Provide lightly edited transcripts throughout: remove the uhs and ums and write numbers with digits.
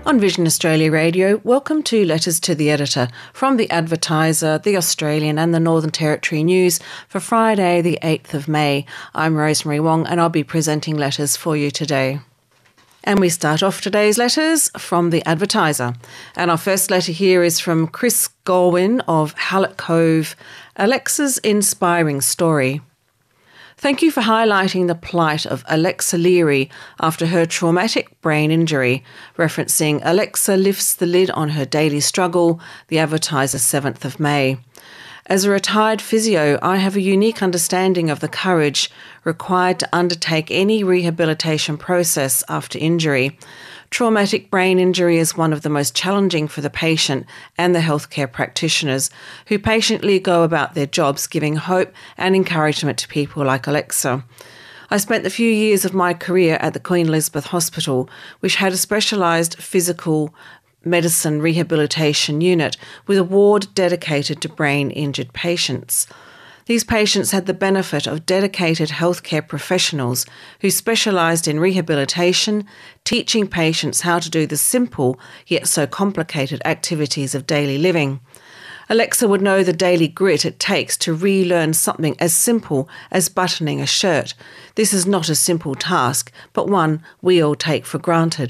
On Vision Australia Radio, welcome to Letters to the Editor from The Advertiser, The Australian and the Northern Territory News for Friday the 8th of May. I'm Rosemary Wong and I'll be presenting letters for you today. And we start off today's letters from The Advertiser. And our first letter here is from Chris Galwin of Hallett Cove, Alexa's inspiring story. Thank you for highlighting the plight of Alexa Leary after her traumatic brain injury, referencing Alexa lifts the lid on her daily struggle, The Advertiser, 7th of May. As a retired physio, I have a unique understanding of the courage required to undertake any rehabilitation process after injury. Traumatic brain injury is one of the most challenging for the patient and the healthcare practitioners who patiently go about their jobs giving hope and encouragement to people like Alexa. I spent the few years of my career at the Queen Elizabeth Hospital, which had a specialised physical medicine rehabilitation unit with a ward dedicated to brain-injured patients. These patients had the benefit of dedicated healthcare professionals who specialised in rehabilitation, teaching patients how to do the simple yet so complicated activities of daily living. Alexa would know the daily grit it takes to relearn something as simple as buttoning a shirt. This is not a simple task, but one we all take for granted.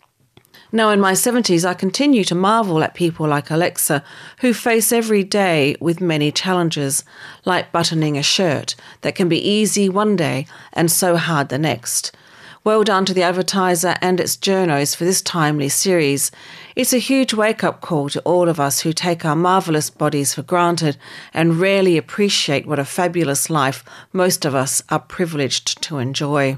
Now in my 70s, I continue to marvel at people like Alexa who face every day with many challenges, like buttoning a shirt that can be easy one day and so hard the next. Well done to The Advertiser and its journos for this timely series. It's a huge wake-up call to all of us who take our marvellous bodies for granted and rarely appreciate what a fabulous life most of us are privileged to enjoy.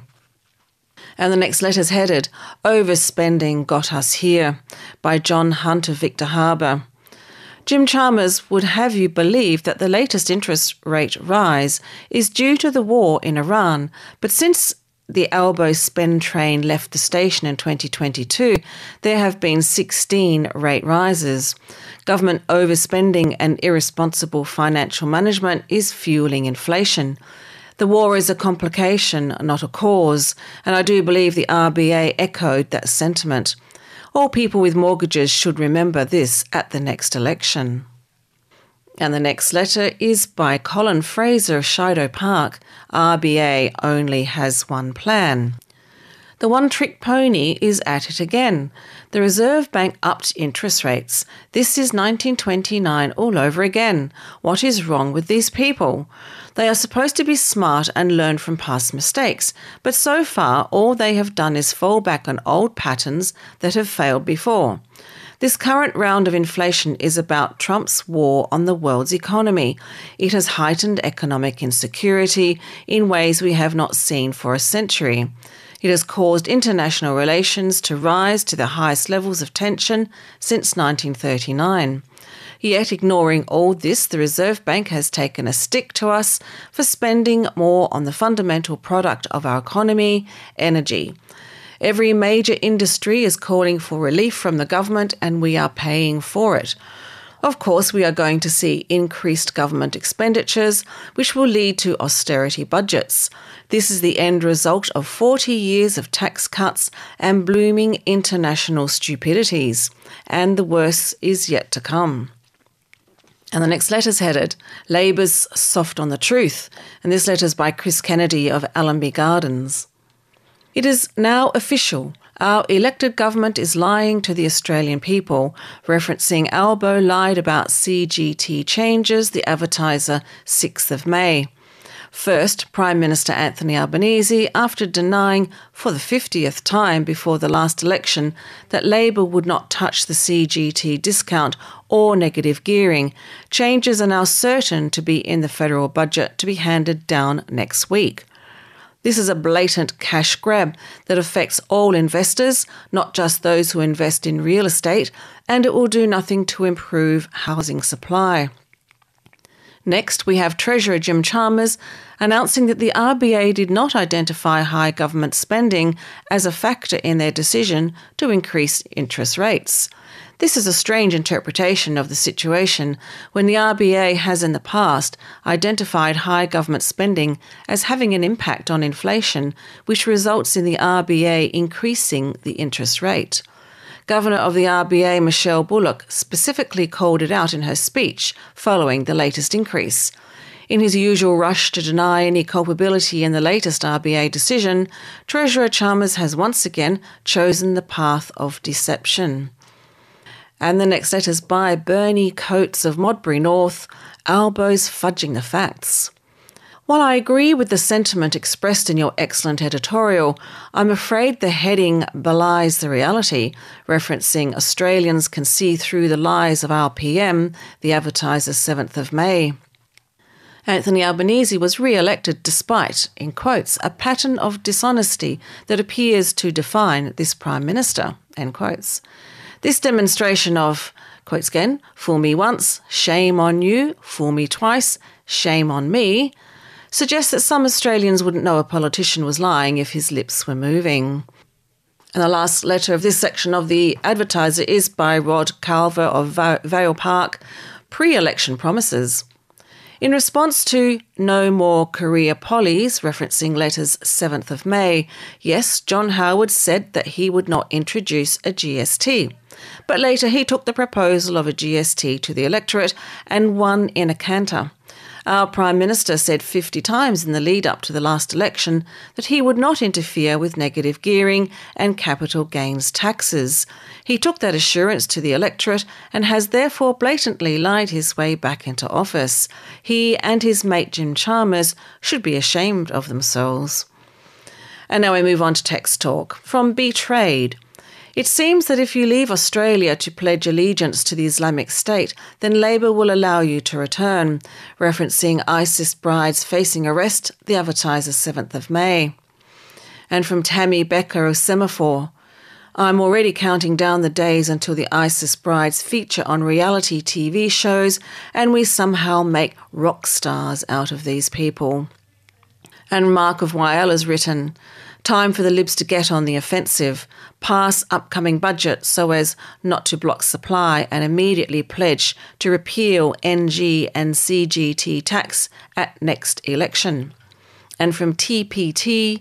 And the next letter's headed, Overspending Got Us Here, by John Hunt of Victor Harbour. Jim Chalmers would have you believe that the latest interest rate rise is due to the war in Iran, but since the Albo spend train left the station in 2022, there have been 16 rate rises. Government overspending and irresponsible financial management is fueling inflation. The war is a complication, not a cause, and I do believe the RBA echoed that sentiment. All people with mortgages should remember this at the next election. And the next letter is by Colin Fraser of Shido Park. RBA only has one plan. The one-trick pony is at it again. The Reserve Bank upped interest rates. This is 1929 all over again. What is wrong with these people? They are supposed to be smart and learn from past mistakes, but so far all they have done is fall back on old patterns that have failed before. This current round of inflation is about Trump's war on the world's economy. It has heightened economic insecurity in ways we have not seen for a century. It has caused international relations to rise to the highest levels of tension since 1939. Yet, ignoring all this, the Reserve Bank has taken a stick to us for spending more on the fundamental product of our economy, energy. Every major industry is calling for relief from the government and we are paying for it. Of course, we are going to see increased government expenditures, which will lead to austerity budgets. This is the end result of 40 years of tax cuts and blooming international stupidities, and the worst is yet to come. And the next letter's headed, Labor's Soft on the Truth, and this letter's by Chris Kennedy of Allenby Gardens. It is now official. Our elected government is lying to the Australian people, referencing Albo lied about CGT changes, The Advertiser, 6th of May. First, Prime Minister Anthony Albanese, after denying for the 50th time before the last election that Labor would not touch the CGT discount or negative gearing, changes are now certain to be in the federal budget to be handed down next week. This is a blatant cash grab that affects all investors, not just those who invest in real estate, and it will do nothing to improve housing supply. Next, we have Treasurer Jim Chalmers announcing that the RBA did not identify high government spending as a factor in their decision to increase interest rates. This is a strange interpretation of the situation when the RBA has in the past identified high government spending as having an impact on inflation, which results in the RBA increasing the interest rate. Governor of the RBA, Michelle Bullock, specifically called it out in her speech following the latest increase. In his usual rush to deny any culpability in the latest RBA decision, Treasurer Chalmers has once again chosen the path of deception. And the next letter's by Bernie Coates of Modbury North. Albo's fudging the facts. While I agree with the sentiment expressed in your excellent editorial, I'm afraid the heading belies the reality, referencing Australians can see through the lies of our PM, the Advertiser's 7th of May. Anthony Albanese was re-elected despite, in quotes, a pattern of dishonesty that appears to define this Prime Minister, end quotes. This demonstration of, quotes again, fool me once, shame on you, fool me twice, shame on me, suggests that some Australians wouldn't know a politician was lying if his lips were moving. And the last letter of this section of the Advertiser is by Rod Calver of Vale Park, pre-election promises. In response to no more career pollies, referencing letters 7th of May, yes, John Howard said that he would not introduce a GST. But later he took the proposal of a GST to the electorate and won in a canter. Our Prime Minister said 50 times in the lead-up to the last election that he would not interfere with negative gearing and capital gains taxes. He took that assurance to the electorate and has therefore blatantly lied his way back into office. He and his mate Jim Chalmers should be ashamed of themselves. And now we move on to text talk. From Betrayed. It seems that if you leave Australia to pledge allegiance to the Islamic State, then Labor will allow you to return, referencing ISIS brides facing arrest, the Advertiser's 7th of May. And from Tammy Becker of Semaphore, I'm already counting down the days until the ISIS brides feature on reality TV shows and we somehow make rock stars out of these people. And Mark of Wyell has written, time for the Libs to get on the offensive, pass upcoming budget so as not to block supply and immediately pledge to repeal NG and CGT tax at next election. And from TPT,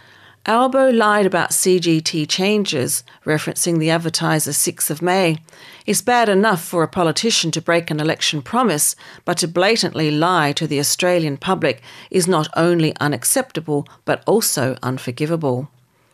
Albo lied about CGT changes, referencing the Advertiser 6th of May. It's bad enough for a politician to break an election promise, but to blatantly lie to the Australian public is not only unacceptable, but also unforgivable.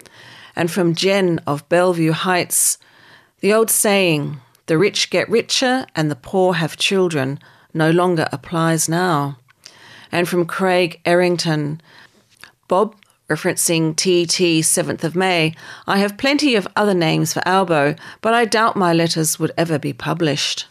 And from Jen of Bellevue Heights, the old saying, the rich get richer and the poor have children, no longer applies now. And from Craig Errington, Bob, referencing TT 7th of May, I have plenty of other names for Albo, but I doubt my letters would ever be published.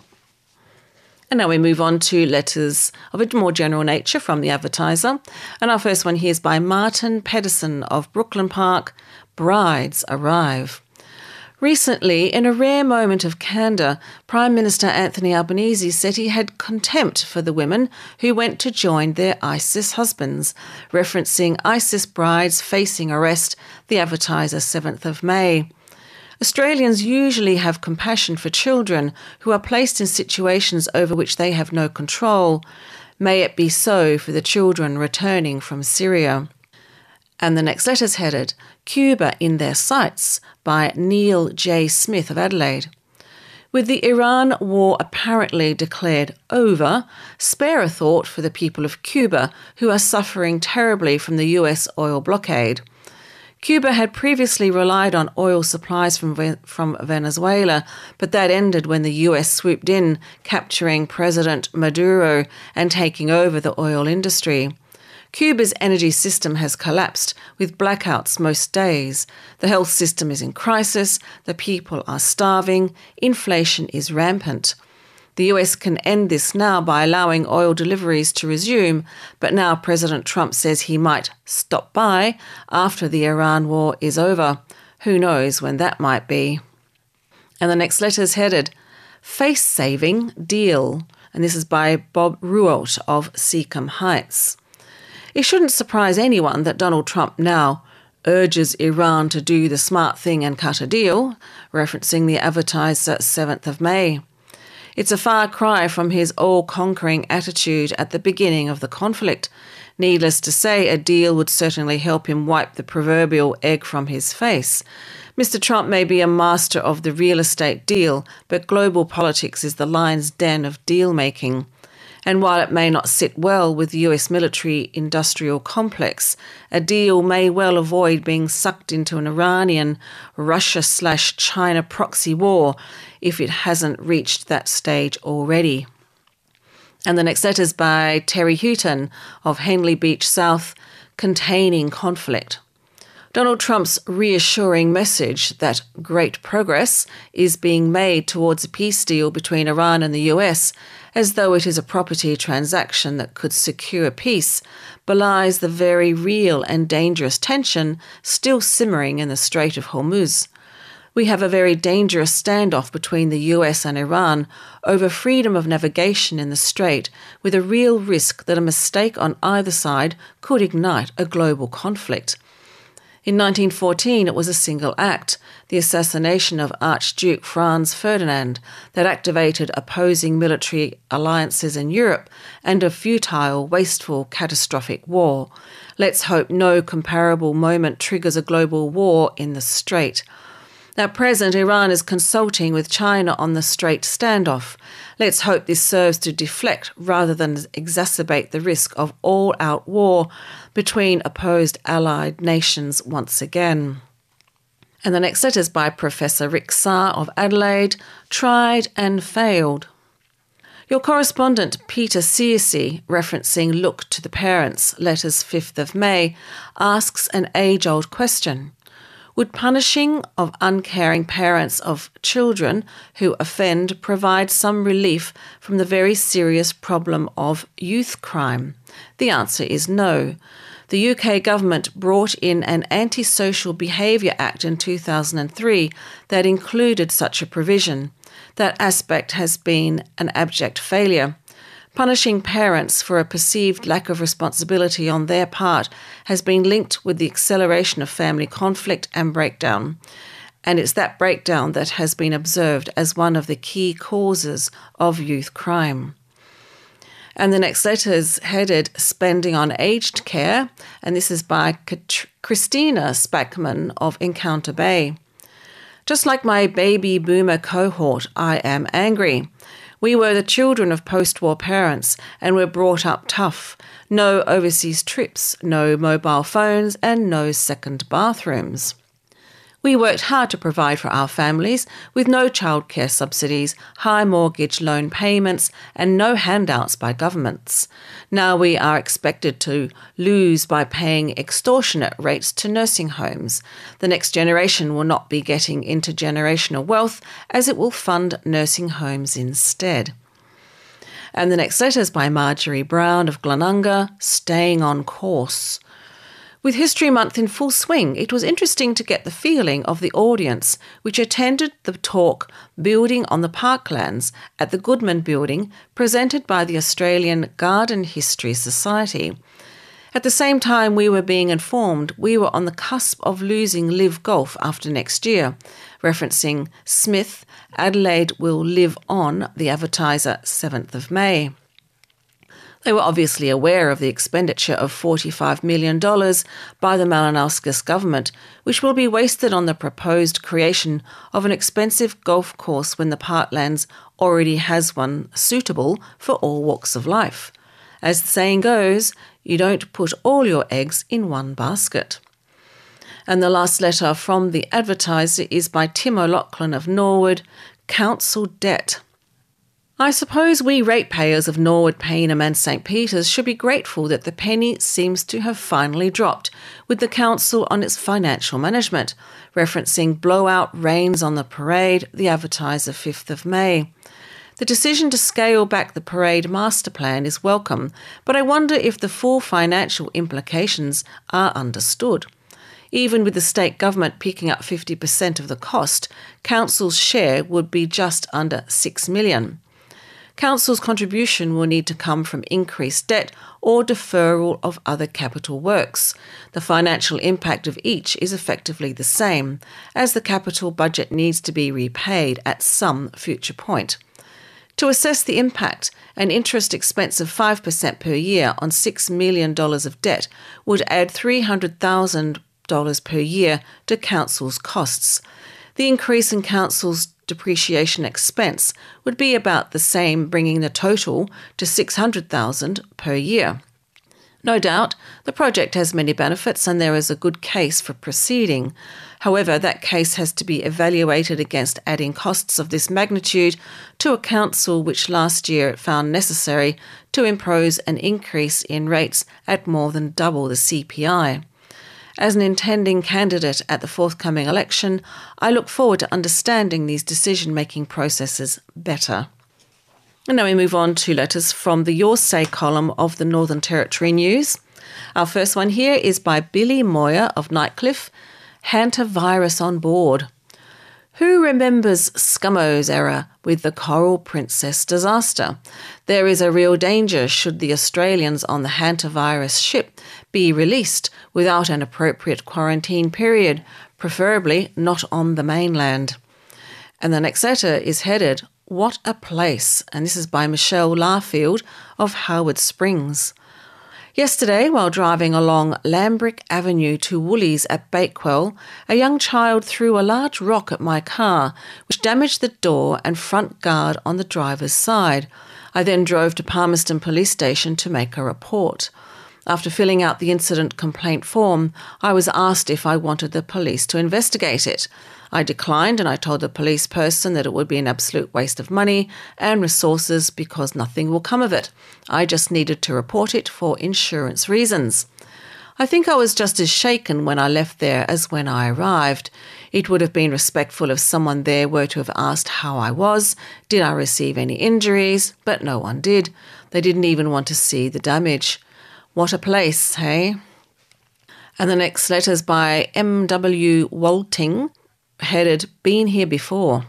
And now we move on to letters of a more general nature from the Advertiser. And our first one here is by Martin Pedersen of Brooklyn Park, Brides Arrive. Recently, in a rare moment of candour, Prime Minister Anthony Albanese said he had contempt for the women who went to join their ISIS husbands, referencing ISIS brides facing arrest, the Advertiser 7th of May. Australians usually have compassion for children who are placed in situations over which they have no control. May it be so for the children returning from Syria. And the next letter's headed, Cuba in Their Sights, by Neil J. Smith of Adelaide. With the Iran war apparently declared over, spare a thought for the people of Cuba who are suffering terribly from the US oil blockade. Cuba had previously relied on oil supplies from Venezuela, but that ended when the US swooped in, capturing President Maduro and taking over the oil industry. Cuba's energy system has collapsed, with blackouts most days. The health system is in crisis, the people are starving, inflation is rampant. The US can end this now by allowing oil deliveries to resume, but now President Trump says he might stop by after the Iran war is over. Who knows when that might be? And the next letter is headed, Face-Saving Deal, and this is by Bob Ruolt of Seacombe Heights. It shouldn't surprise anyone that Donald Trump now urges Iran to do the smart thing and cut a deal, referencing the Advertiser 7th of May. It's a far cry from his all-conquering attitude at the beginning of the conflict. Needless to say, a deal would certainly help him wipe the proverbial egg from his face. Mr. Trump may be a master of the real estate deal, but global politics is the lion's den of deal-making. And while it may not sit well with the US military-industrial complex, a deal may well avoid being sucked into an Iranian Russia/China proxy war if it hasn't reached that stage already. And the next letter is by Terry Houghton of Henley Beach South, Containing Conflict. Donald Trump's reassuring message that great progress is being made towards a peace deal between Iran and the US, as though it is a property transaction that could secure peace, belies the very real and dangerous tension still simmering in the Strait of Hormuz. We have a very dangerous standoff between the US and Iran over freedom of navigation in the strait, with a real risk that a mistake on either side could ignite a global conflict. In 1914, it was a single act, the assassination of Archduke Franz Ferdinand, that activated opposing military alliances in Europe and a futile, wasteful, catastrophic war. Let's hope no comparable moment triggers a global war in the Strait. At present, Iran is consulting with China on the Strait standoff. Let's hope this serves to deflect rather than exacerbate the risk of all-out war between opposed allied nations once again. And the next letter is by Professor Rick Sarr of Adelaide, Tried and Failed. Your correspondent Peter Searcy, referencing Look to the Parents, letters 5th of May, asks an age-old question. Would punishing of uncaring parents of children who offend provide some relief from the very serious problem of youth crime? The answer is no. The UK government brought in an Antisocial Behaviour Act in 2003 that included such a provision. That aspect has been an abject failure. Punishing parents for a perceived lack of responsibility on their part has been linked with the acceleration of family conflict and breakdown. And it's that breakdown that has been observed as one of the key causes of youth crime. And the next letter is headed Spending on Aged Care, and this is by Christina Spackman of Encounter Bay. Just like my baby boomer cohort, I am angry. We were the children of post-war parents and were brought up tough. No overseas trips, no mobile phones, and no second bathrooms. We worked hard to provide for our families with no childcare subsidies, high mortgage loan payments, and no handouts by governments. Now we are expected to lose by paying extortionate rates to nursing homes. The next generation will not be getting intergenerational wealth, as it will fund nursing homes instead. And the next letter is by Marjorie Brown of Glenunga, Staying on Course. With History Month in full swing, it was interesting to get the feeling of the audience which attended the talk Building on the Parklands at the Goodman Building, presented by the Australian Garden History Society. At the same time we were being informed we were on the cusp of losing Live Golf after next year, referencing Smith, Adelaide will live on, the Advertiser, 7th of May. They were obviously aware of the expenditure of $45 million by the Malinowskis government, which will be wasted on the proposed creation of an expensive golf course when the Parklands already has one suitable for all walks of life. As the saying goes, you don't put all your eggs in one basket. And the last letter from the Advertiser is by Tim O'Loughlin of Norwood, Council Debt. I suppose we ratepayers of Norwood, Payneham and St Peters should be grateful that the penny seems to have finally dropped with the council on its financial management, referencing blowout rains on the parade, the Advertiser, 5th of May. The decision to scale back the parade master plan is welcome, but I wonder if the full financial implications are understood. Even with the state government picking up 50% of the cost, council's share would be just under $6 million. Council's contribution will need to come from increased debt or deferral of other capital works. The financial impact of each is effectively the same, as the capital budget needs to be repaid at some future point. To assess the impact, an interest expense of 5% per year on $6 million of debt would add $300,000 per year to council's costs. The increase in council's depreciation expense would be about the same, bringing the total to $600,000 per year. No doubt, the project has many benefits and there is a good case for proceeding. However, that case has to be evaluated against adding costs of this magnitude to a council which last year it found necessary to impose an increase in rates at more than double the CPI. As an intending candidate at the forthcoming election, I look forward to understanding these decision-making processes better. And now we move on to letters from the Your Say column of the Northern Territory News. Our first one here is by Billy Moyer of Nightcliff, Hantavirus on board. Who remembers Scummo's era with the Coral Princess disaster? There is a real danger should the Australians on the hantavirus ship be released without an appropriate quarantine period, preferably not on the mainland. And the next letter is headed, What a Place, and this is by Michelle Larfield of Howard Springs. Yesterday, while driving along Lambrick Avenue to Woolies at Bakewell, a young child threw a large rock at my car, which damaged the door and front guard on the driver's side. I then drove to Palmerston Police Station to make a report. After filling out the incident complaint form, I was asked if I wanted the police to investigate it. I declined and I told the police person that it would be an absolute waste of money and resources because nothing will come of it. I just needed to report it for insurance reasons. I think I was just as shaken when I left there as when I arrived. It would have been respectful if someone there were to have asked how I was, did I receive any injuries, but no one did. They didn't even want to see the damage. What a place, hey? And the next letter's by M.W. Walting, headed, Been Here Before.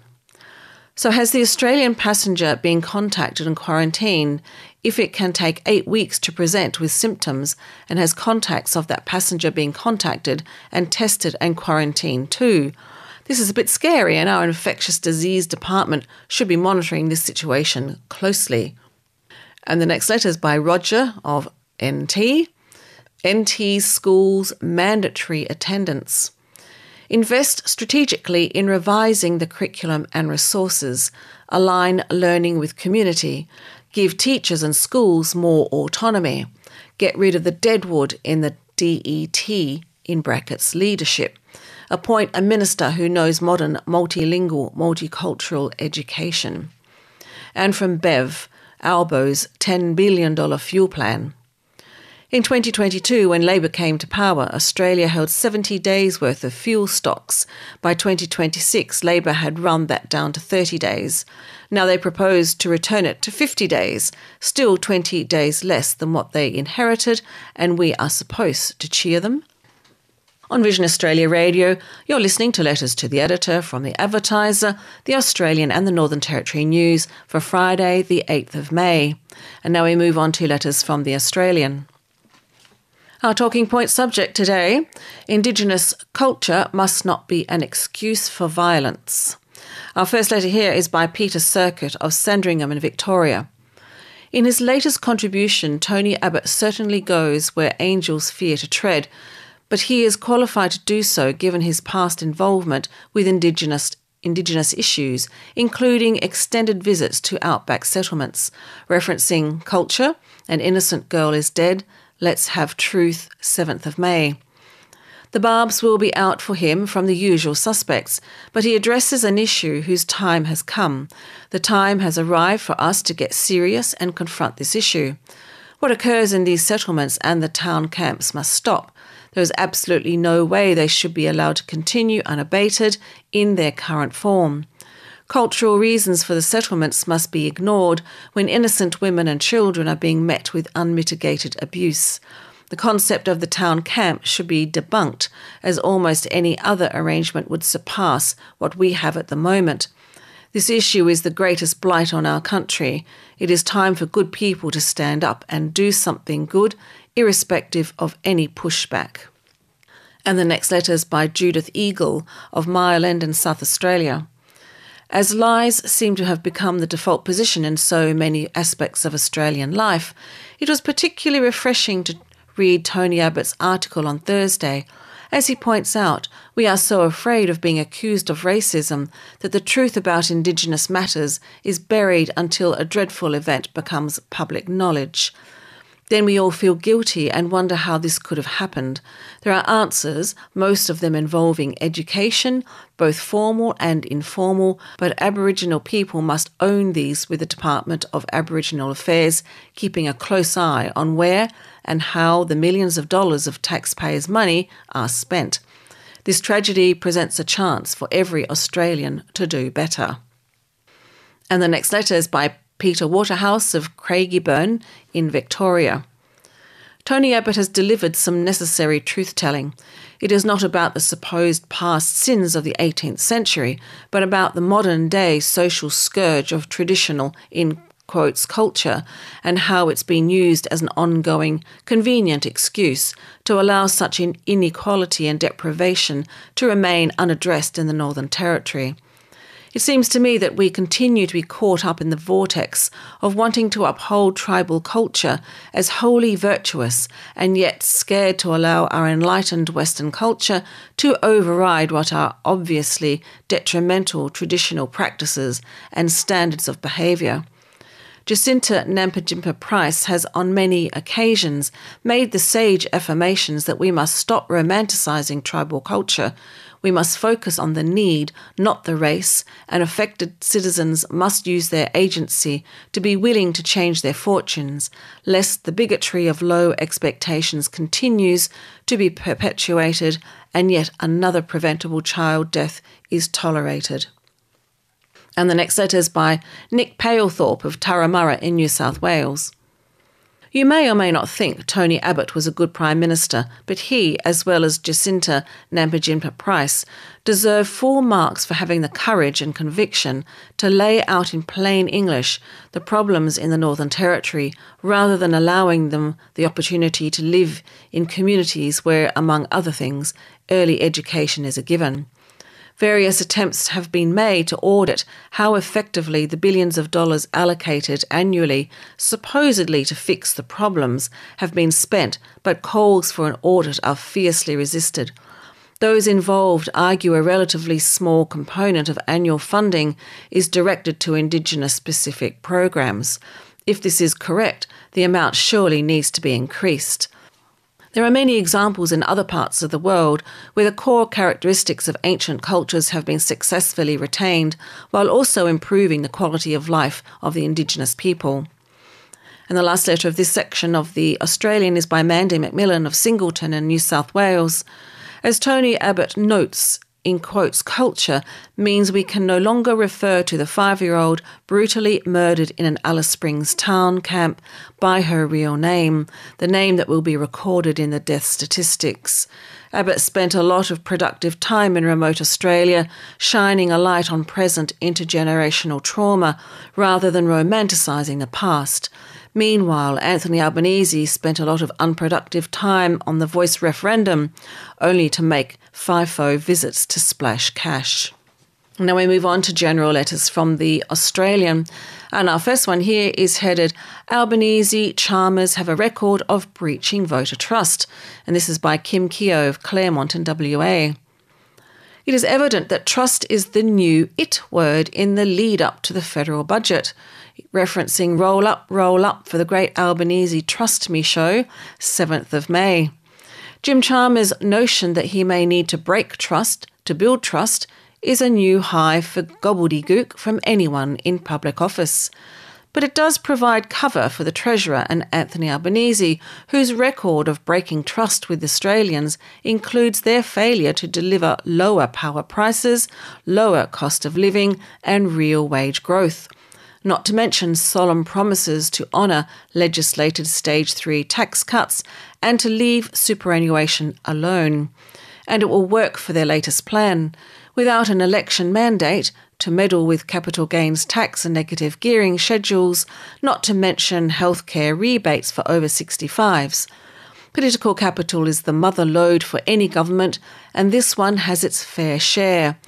So has the Australian passenger been contacted and quarantined if it can take 8 weeks to present with symptoms and has contacts of that passenger being contacted and tested and quarantined too? This is a bit scary and our infectious disease department should be monitoring this situation closely. And the next letter is by Roger of NT. NT schools mandatory attendance. Invest strategically in revising the curriculum and resources, align learning with community, give teachers and schools more autonomy, get rid of the deadwood in the DET, in brackets leadership, appoint a minister who knows modern multilingual, multicultural education. And from Bev, Albo's $10 billion fuel plan. In 2022, when Labor came to power, Australia held 70 days' worth of fuel stocks. By 2026, Labor had run that down to 30 days. Now they propose to return it to 50 days, still 20 days less than what they inherited, and we are supposed to cheer them. On Vision Australia Radio, you're listening to Letters to the Editor from the Advertiser, the Australian and the Northern Territory News for Friday, the 8th of May. And now we move on to letters from the Australian. Our talking point subject today, Indigenous culture must not be an excuse for violence. Our first letter here is by Peter Circuit of Sandringham in Victoria. In his latest contribution, Tony Abbott certainly goes where angels fear to tread, but he is qualified to do so given his past involvement with Indigenous issues, including extended visits to outback settlements, referencing culture, An Innocent Girl is Dead, Let's Have Truth, 7th of May. The barbs will be out for him from the usual suspects, but he addresses an issue whose time has come. The time has arrived for us to get serious and confront this issue. What occurs in these settlements and the town camps must stop. There is absolutely no way they should be allowed to continue unabated in their current form. Cultural reasons for the settlements must be ignored when innocent women and children are being met with unmitigated abuse. The concept of the town camp should be debunked, as almost any other arrangement would surpass what we have at the moment. This issue is the greatest blight on our country. It is time for good people to stand up and do something good, irrespective of any pushback. And the next letter is by Judith Eagle of Mile End in South Australia. As lies seem to have become the default position in so many aspects of Australian life, it was particularly refreshing to read Tony Abbott's article on Thursday. As he points out, we are so afraid of being accused of racism that the truth about Indigenous matters is buried until a dreadful event becomes public knowledge. Then we all feel guilty and wonder how this could have happened. There are answers, most of them involving education, both formal and informal, but Aboriginal people must own these with the Department of Aboriginal Affairs, keeping a close eye on where and how the millions of dollars of taxpayers' money are spent. This tragedy presents a chance for every Australian to do better. And the next letter is by Peter Waterhouse of Craigieburn in Victoria. Tony Abbott has delivered some necessary truth-telling. It is not about the supposed past sins of the 18th century, but about the modern-day social scourge of traditional, in quotes, culture, and how it's been used as an ongoing, convenient excuse to allow such inequality and deprivation to remain unaddressed in the Northern Territory. It seems to me that we continue to be caught up in the vortex of wanting to uphold tribal culture as wholly virtuous and yet scared to allow our enlightened Western culture to override what are obviously detrimental traditional practices and standards of behaviour. Jacinta Nampijinpa Price has on many occasions made the sage affirmations that we must stop romanticising tribal culture. We must focus on the need, not the race, and affected citizens must use their agency to be willing to change their fortunes, lest the bigotry of low expectations continues to be perpetuated and yet another preventable child death is tolerated. And the next letter is by Nick Palethorpe of Turramurra in New South Wales. You may or may not think Tony Abbott was a good Prime Minister, but he, as well as Jacinta Nampijinpa Price, deserve full marks for having the courage and conviction to lay out in plain English the problems in the Northern Territory, rather than allowing them the opportunity to live in communities where, among other things, early education is a given. Various attempts have been made to audit how effectively the billions of dollars allocated annually, supposedly to fix the problems, have been spent, but calls for an audit are fiercely resisted. Those involved argue a relatively small component of annual funding is directed to Indigenous-specific programs. If this is correct, the amount surely needs to be increased. There are many examples in other parts of the world where the core characteristics of ancient cultures have been successfully retained, while also improving the quality of life of the Indigenous people. And the last letter of this section of The Australian is by Mandy McMillan of Singleton in New South Wales. As Tony Abbott notes, in quotes, culture means we can no longer refer to the 5-year-old brutally murdered in an Alice Springs town camp by her real name, the name that will be recorded in the death statistics. Abbott spent a lot of productive time in remote Australia, shining a light on present intergenerational trauma rather than romanticising the past. Meanwhile, Anthony Albanese spent a lot of unproductive time on the Voice referendum, only to make FIFO visits to splash cash. Now we move on to general letters from The Australian. And our first one here is headed, Albanese Chalmers have a record of breaching voter trust. And this is by Kim Keogh of Claremont in WA. It is evident that trust is the new it word in the lead up to the federal budget, referencing roll up for the Great Albanese Trust Me show, 7th of May. Jim Chalmers' notion that he may need to break trust to build trust is a new high for gobbledygook from anyone in public office. But it does provide cover for the Treasurer and Anthony Albanese, whose record of breaking trust with Australians includes their failure to deliver lower power prices, lower cost of living and real wage growth. Not to mention solemn promises to honour legislated Stage 3 tax cuts and to leave superannuation alone. And it will work for their latest plan. Without an election mandate to meddle with capital gains tax and negative gearing schedules, not to mention healthcare rebates for over 65s. Political capital is the mother lode for any government, and this one has its fair share.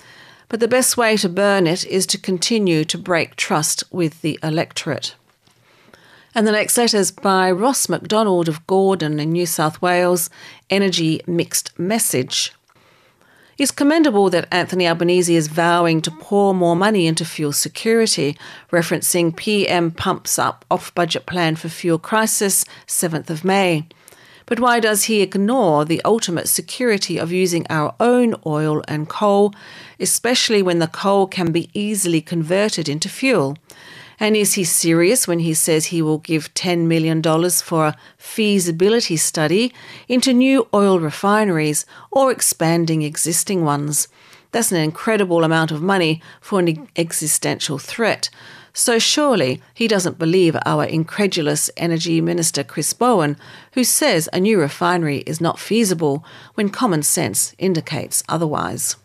but the best way to burn it is to continue to break trust with the electorate. And the next letter is by Ross MacDonald of Gordon in New South Wales, Energy Mixed Message. It's commendable that Anthony Albanese is vowing to pour more money into fuel security, referencing PM pumps up off-budget plan for fuel crisis, 7th of May. But why does he ignore the ultimate security of using our own oil and coal, especially when the coal can be easily converted into fuel? And is he serious when he says he will give $10 million for a feasibility study into new oil refineries or expanding existing ones? That's an incredible amount of money for an existential threat. So surely he doesn't believe our incredulous Energy Minister Chris Bowen, who says a new refinery is not feasible when common sense indicates otherwise.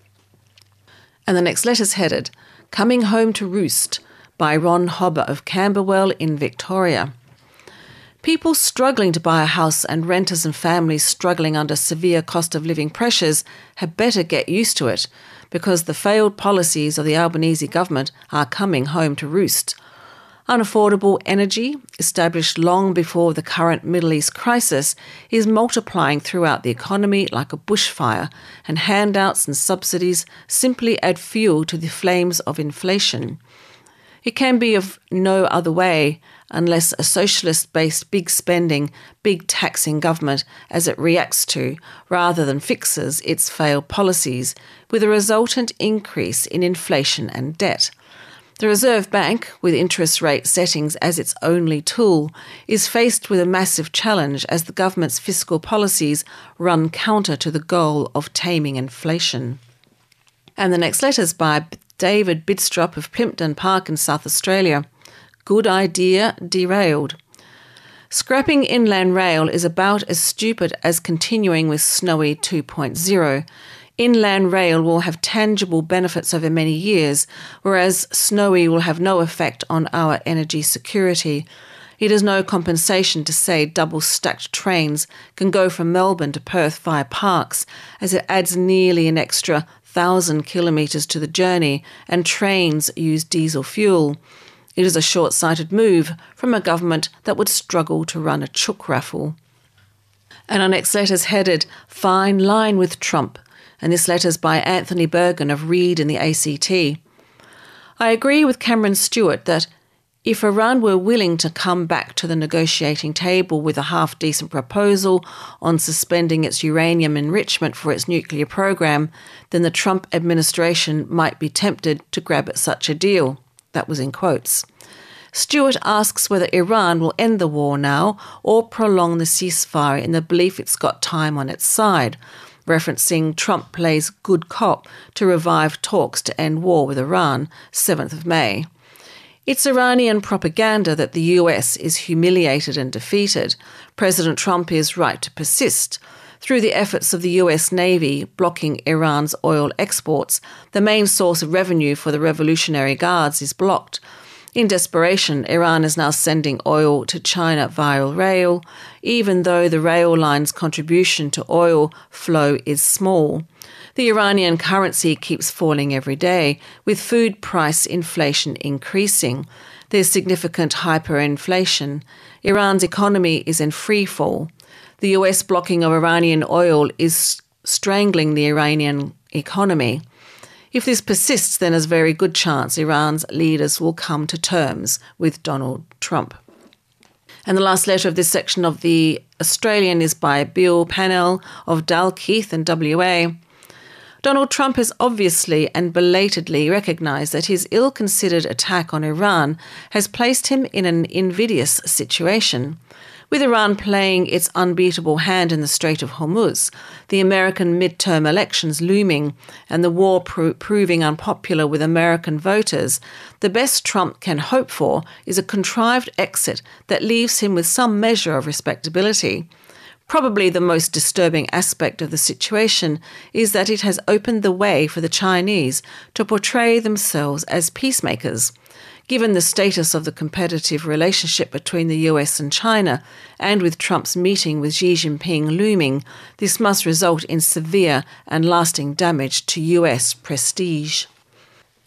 And the next letter's headed, Coming Home to Roost, by Ron Hobber of Camberwell in Victoria. People struggling to buy a house and renters and families struggling under severe cost of living pressures had better get used to it, because the failed policies of the Albanese government are coming home to roost. Unaffordable energy, established long before the current Middle East crisis, is multiplying throughout the economy like a bushfire, and handouts and subsidies simply add fuel to the flames of inflation. It can be of no other way unless a socialist-based big spending, big taxing government as it reacts to, rather than fixes its failed policies, with a resultant increase in inflation and debt. The Reserve Bank, with interest rate settings as its only tool, is faced with a massive challenge as the government's fiscal policies run counter to the goal of taming inflation. And the next letter's by David Bidstrup of Plympton Park in South Australia. Good idea derailed. Scrapping inland rail is about as stupid as continuing with Snowy 2.0. Inland rail will have tangible benefits over many years, whereas Snowy will have no effect on our energy security. It is no compensation to say double-stacked trains can go from Melbourne to Perth via Parkes, as it adds nearly an extra 1,000 kilometres to the journey, and trains use diesel fuel. It is a short-sighted move from a government that would struggle to run a chook raffle. And our next letter's headed, Fine Line with Trump, and this letter's by Anthony Bergen of Reid in the ACT. I agree with Cameron Stewart that if Iran were willing to come back to the negotiating table with a half-decent proposal on suspending its uranium enrichment for its nuclear program, then the Trump administration might be tempted to grab at such a deal. That was in quotes. Stewart asks whether Iran will end the war now or prolong the ceasefire in the belief it's got time on its side, referencing Trump plays good cop to revive talks to end war with Iran, 7th of May. It's Iranian propaganda that the US is humiliated and defeated. President Trump is right to persist. Through the efforts of the US Navy blocking Iran's oil exports, the main source of revenue for the Revolutionary Guards is blocked. In desperation, Iran is now sending oil to China via rail, even though the rail line's contribution to oil flow is small. The Iranian currency keeps falling every day, with food price inflation increasing. There's significant hyperinflation. Iran's economy is in free fall. The US blocking of Iranian oil is strangling the Iranian economy. If this persists, then there's a very good chance Iran's leaders will come to terms with Donald Trump. And the last letter of this section of the Australian is by Bill Pannell of Dalkeith in WA. Donald Trump has obviously and belatedly recognised that his ill-considered attack on Iran has placed him in an invidious situation. With Iran playing its unbeatable hand in the Strait of Hormuz, the American midterm elections looming, and the war proving unpopular with American voters, the best Trump can hope for is a contrived exit that leaves him with some measure of respectability. Probably the most disturbing aspect of the situation is that it has opened the way for the Chinese to portray themselves as peacemakers. Given the status of the competitive relationship between the US and China, and with Trump's meeting with Xi Jinping looming, this must result in severe and lasting damage to US prestige.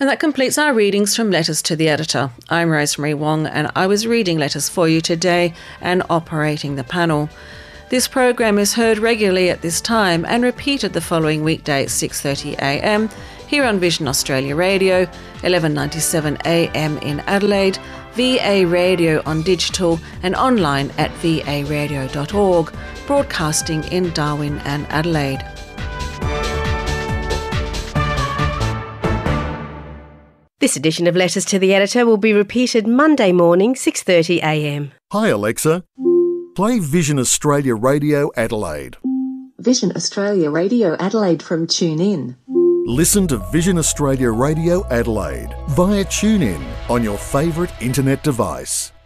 And that completes our readings from Letters to the Editor. I'm Rosemary Wong, and I was reading letters for you today and operating the panel. This program is heard regularly at this time and repeated the following weekday at 6:30 a.m. here on Vision Australia Radio, 1197 a.m. in Adelaide, VA Radio on digital and online at varadio.org, broadcasting in Darwin and Adelaide. This edition of Letters to the Editor will be repeated Monday morning, 6:30 a.m. Hi Alexa, play Vision Australia Radio Adelaide. Vision Australia Radio Adelaide from TuneIn. Listen to Vision Australia Radio Adelaide via TuneIn on your favourite internet device.